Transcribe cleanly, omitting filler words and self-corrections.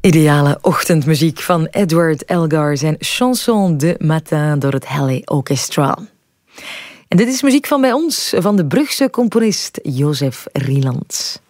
Ideale ochtendmuziek van Edward Elgar, zijn Chanson de Matin door het Halley Orchestra. En dit is muziek van bij ons, van de Brugse componist Jozef Rieland.